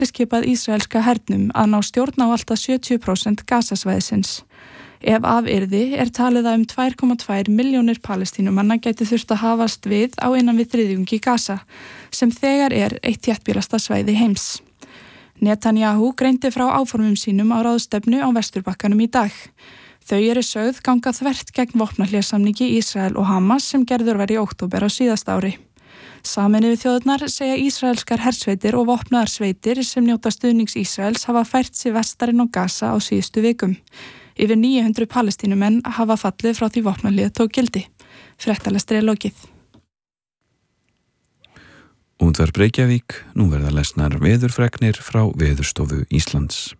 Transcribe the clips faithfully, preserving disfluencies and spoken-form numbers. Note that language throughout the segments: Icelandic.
skipað ísraelska hernum að ná stjórn á alltaf sjötíu prósent Gazasvæðisins. Ef af yrði er talið að um tvö komma tvær milljónir Palestínumanna gæti þurft að hafast við á innan við þriðjungi Gaza, sem þegar er eitt þéttbýlasta svæði heims. Netanyahu greindi frá áformum sínum á ráðstefnu á Vesturbakkanum í dag. Þau eru sögð ganga þvert gegn vopnahléssamningi Ísrael og Hamas sem gerður var í október á síðasta ári. Sameinuðu þjóðirnar segja ísraelskar hersveitir og vopnaðar sveitir sem njóta stuðnings Ísraels hafa fært sig vestarinn og Gaza á síðustu vikum. Yfir níu hundruð Palestínumenn hafa fallið frá því vopnahlið tók gildi. Fréttalestri er lokið. Útvarp Reykjavík, nú verða lesnar veðurfregnir frá Veðurstofu Íslands.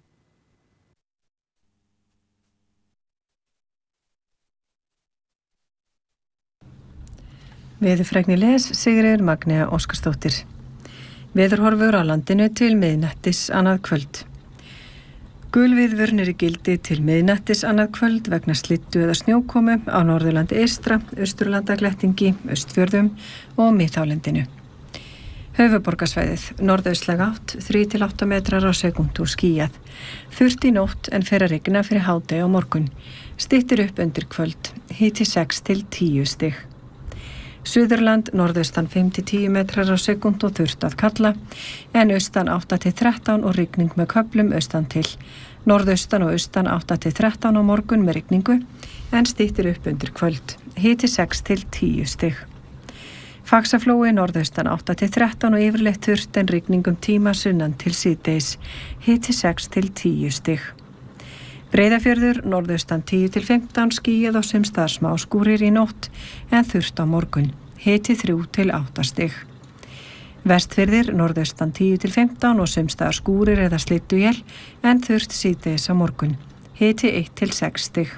Veðurfregnir les Sigríður Magnea Óskarsdóttir. Veðurhorfur á landinu til miðnættis annað kvöld. Gulviðvörun er í gildi til miðnættis annað kvöld vegna slyddu eða snjókomu á Norðurlandi eystra, Austurlandaglettingi, Austfjörðum og miðhálendinu. Höfuðborgarsvæðið, norðaustlæg átt, þrír til átta metrar á sekúndu og skýjað. Þurrt í nótt en fer að rigna fyrir hádegi á morgun. Styttir upp undir kvöld, hiti sex til tíu stig. Suðurland, norðaustan fimm til tíu metrar á sekúndu og þurrt að kalla, en austan átta til þrettán og rigning með köflum austan til. Norðaustan og austan átta til þrettán á morgun með rigningu, en styttir upp undir kvöld. Hiti sex til tíu stig. Faxaflói, norðaustan átta til þrettán og yfirleitt þurrt en rigningum tíma sunnan til síðdegis. Hiti sex til tíu stig. Breiðafjörður, norðaustan tíu til fimmtán, skýjað og sums staðar smá skúrir í nótt en þurrt á morgun. Hiti þrjú til átta stig. Vestfirðir, norðaustan tíu til fimmtán og sums staðar skúrir eða slydduél en þurrt síðdegis á morgun. Hiti eitt til sex stig.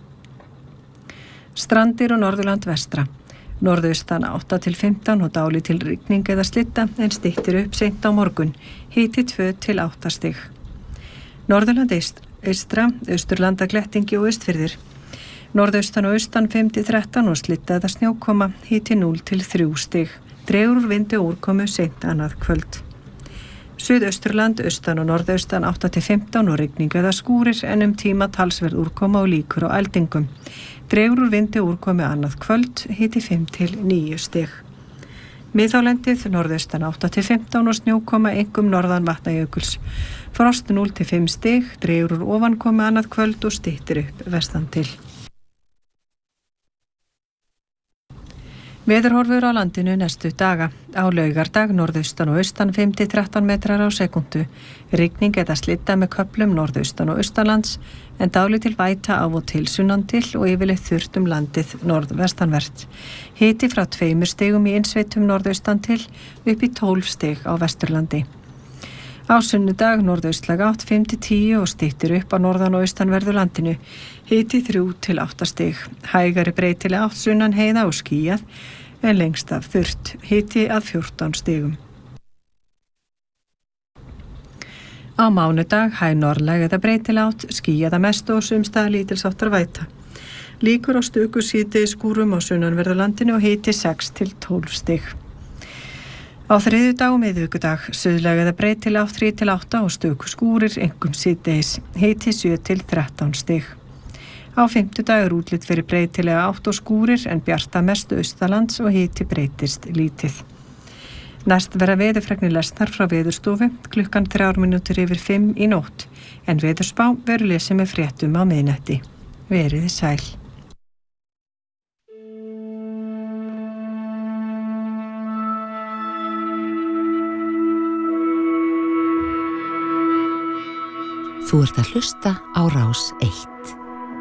Strandir og Norðurland vestra. Norðaustan átta til fimmtán og dálítil rigning eða slydda en styttir upp seint á morgun. Hiti tvö til átta stig. Norðurland eystra. Eystra, Austurlandaglettingi og Austfirðir. Norðaustan og austan fimm til þrettán og slydda eða snjókoma, hiti núll til þrjú stig. Dregur úr vindi og úrkomu seint annað kvöld. Suðausturland, austan og norðaustan átta til fimmtán og rigning eða skúrir en um tíma talsverð úrkoma og líkur á eldingum. Dregur úr vindi og úrkomu annað kvöld, hiti fimm til níu stig. Miðhálendið, norðaustan átta til fimmtán og snjókoma einkum norðan Vatnajökuls. Frost núll til fimm stig, dregur úr ofankomu annað kvöld og styttir upp vestan til. Veðurhorfur á landinu næstu daga. Á laugardag norðaustan og austan fimm til þrettán metrar á sekúndu. Rigning eða slydda með köflum norðaustan og austanlands en dálítil væta af og til sunnan til og yfirleitt þurrt um landið norðvestanvert. Hiti frá tveimur stigum í innsveitum norðaustan til upp í tólf stig á Vesturlandi. Á sunnudag norðaustlæg átt fimm til tíu og styttir upp á norðan og austanverðu landinu. Hiti þrjú til átta stig. Hægari breytileg átt sunnan heiða og skýjað en lengst af þurrt. Hiti að fjórtán stigum. Á mánudag hæg norðlæg eða breytileg átt, skýjað að mestu og sums staðar lítilsháttar væta. Líkur á stöku síðdegis skúrum á sunnanverðu landinu og hiti sex til tólf stig. Á þriðjudag og miðvikudag, suðlæg eða breytileg átt þrír til átta og stöku skúrir, einkum síðdegis, hiti sjö til þrettán stig. Á fimmtudag er útlit fyrir breytilega átt og skúrir en bjart að mestu austalands og hiti breytist lítið. Næst verða veðurfregnir lesnar frá Veðurstofu klukkan þrjár mínútur yfir fimm í nótt, en veðurspá verður lesið með fréttum á miðnætti. Verið sæl. Þú ert að hlusta á Rás eitt.